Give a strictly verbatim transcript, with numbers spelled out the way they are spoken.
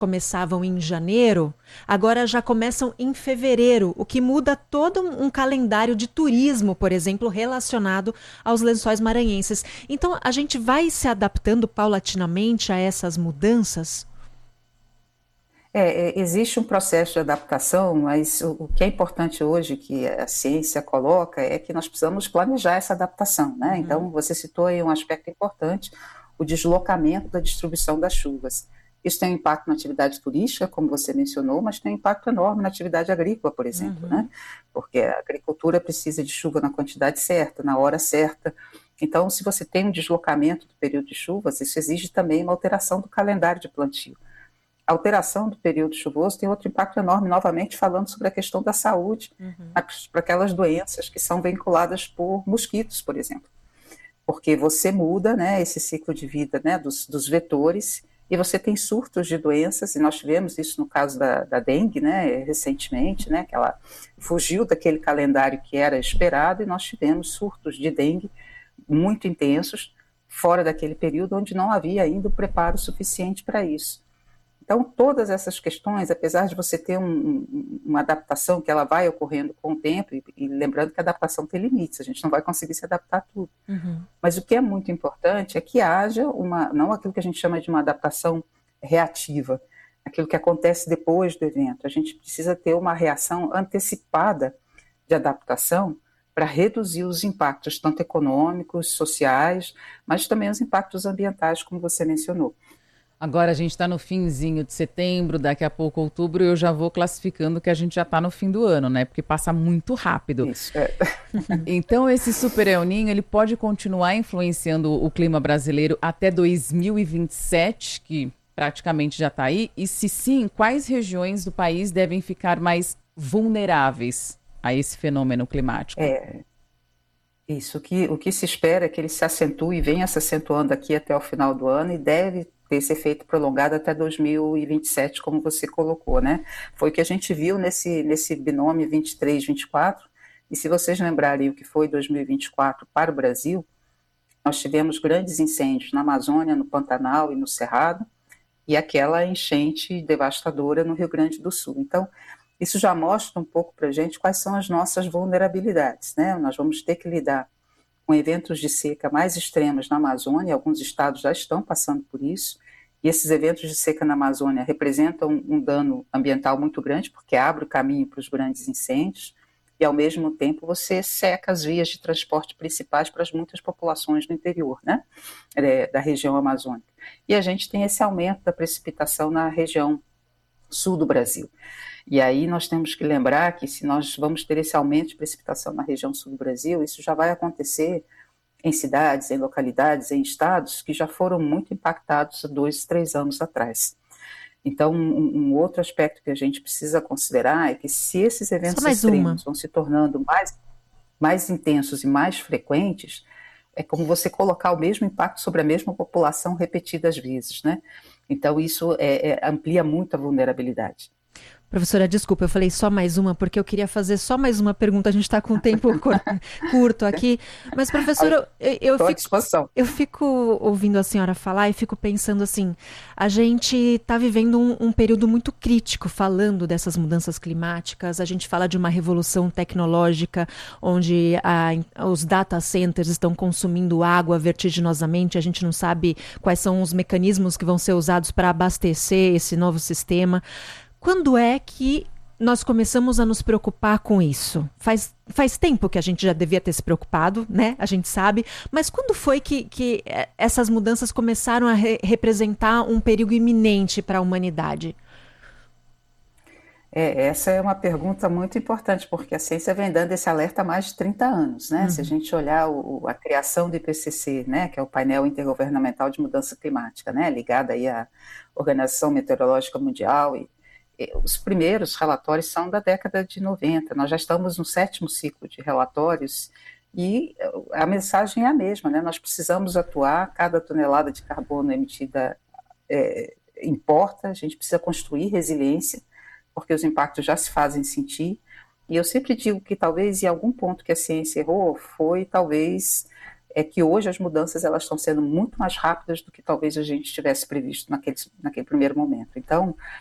começavam em janeiro, agora já começam em fevereiro, o que muda todo um calendário de turismo, por exemplo, relacionado aos Lençóis Maranhenses. Então, a gente vai se adaptando paulatinamente a essas mudanças? É, é, existe um processo de adaptação, mas o, o que é importante hoje, que a ciência coloca, é que nós precisamos planejar essa adaptação, né? Uhum. Então, você citou aí um aspecto importante, o deslocamento da distribuição das chuvas. Isso tem um impacto na atividade turística, como você mencionou, mas tem um impacto enorme na atividade agrícola, por exemplo, né? Uhum. Porque a agricultura precisa de chuva na quantidade certa, na hora certa. Então, se você tem um deslocamento do período de chuvas, isso exige também uma alteração do calendário de plantio. A alteração do período chuvoso tem outro impacto enorme, novamente falando sobre a questão da saúde, Uhum. para aquelas doenças que são vinculadas por mosquitos, por exemplo. Porque você muda, né, esse ciclo de vida, né, dos, dos vetores, e você tem surtos de doenças, e nós tivemos isso no caso da, da dengue, né, recentemente, né, que ela fugiu daquele calendário que era esperado, e nós tivemos surtos de dengue muito intensos, fora daquele período onde não havia ainda o preparo suficiente para isso. Então, todas essas questões, apesar de você ter um, uma adaptação que ela vai ocorrendo com o tempo, e, e lembrando que a adaptação tem limites, a gente não vai conseguir se adaptar a tudo. Uhum. Mas o que é muito importante é que haja uma, não aquilo que a gente chama de uma adaptação reativa, aquilo que acontece depois do evento. A gente precisa ter uma reação antecipada de adaptação para reduzir os impactos, tanto econômicos, sociais, mas também os impactos ambientais, como você mencionou. Agora a gente está no finzinho de setembro, daqui a pouco outubro, eu já vou classificando que a gente já está no fim do ano, né? Porque passa muito rápido. Isso, é. Então esse super El Niño, ele pode continuar influenciando o clima brasileiro até dois mil e vinte e sete, que praticamente já está aí? E se sim, quais regiões do país devem ficar mais vulneráveis a esse fenômeno climático? É, isso, o que, o que se espera é que ele se acentue e venha se acentuando aqui até o final do ano e deve ter esse efeito prolongado até dois mil e vinte e sete, como você colocou, né? Foi o que a gente viu nesse, nesse binômio vinte e três, vinte e quatro, e se vocês lembrarem o que foi dois mil e vinte e quatro para o Brasil, nós tivemos grandes incêndios na Amazônia, no Pantanal e no Cerrado, e aquela enchente devastadora no Rio Grande do Sul. Então, isso já mostra um pouco para a gente quais são as nossas vulnerabilidades, né? Nós vamos ter que lidar com eventos de seca mais extremos na Amazônia, alguns estados já estão passando por isso, e esses eventos de seca na Amazônia representam um dano ambiental muito grande, porque abre o caminho para os grandes incêndios, e ao mesmo tempo você seca as vias de transporte principais para as muitas populações do interior, né, da região amazônica. E a gente tem esse aumento da precipitação na região sul do Brasil. E aí nós temos que lembrar que se nós vamos ter esse aumento de precipitação na região sul do Brasil, isso já vai acontecer em cidades, em localidades, em estados que já foram muito impactados há dois, três anos atrás. Então, um, um outro aspecto que a gente precisa considerar é que se esses Só eventos mais uma. extremos vão se tornando mais, mais intensos e mais frequentes, é como você colocar o mesmo impacto sobre a mesma população repetidas vezes, né? Então, isso é, é, amplia muito a vulnerabilidade. Professora, desculpa, eu falei só mais uma, porque eu queria fazer só mais uma pergunta. A gente está com o tempo cur- curto aqui. Mas, professora, eu, eu Estou à fico, disposição. eu fico ouvindo a senhora falar e fico pensando assim: a gente está vivendo um, um período muito crítico falando dessas mudanças climáticas. A gente fala de uma revolução tecnológica, onde a, os data centers estão consumindo água vertiginosamente. A gente não sabe quais são os mecanismos que vão ser usados para abastecer esse novo sistema. Quando é que nós começamos a nos preocupar com isso? Faz, faz tempo que a gente já devia ter se preocupado, né? A gente sabe. Mas quando foi que, que essas mudanças começaram a re- representar um perigo iminente para a humanidade? É, essa é uma pergunta muito importante, porque a ciência vem dando esse alerta há mais de trinta anos, né? Se a Uhum. gente olhar o, a criação do I P C C, né, que é o painel intergovernamental de mudança climática, né, ligado aí à Organização Meteorológica Mundial, e, e os primeiros relatórios são da década de noventa. Nós já estamos no sétimo ciclo de relatórios e a mensagem é a mesma, né? Nós precisamos atuar, cada tonelada de carbono emitida é, importa, a gente precisa construir resiliência, porque os impactos já se fazem sentir, e eu sempre digo que talvez em algum ponto que a ciência errou foi talvez é que hoje as mudanças elas estão sendo muito mais rápidas do que talvez a gente tivesse previsto naquele, naquele primeiro momento. Então,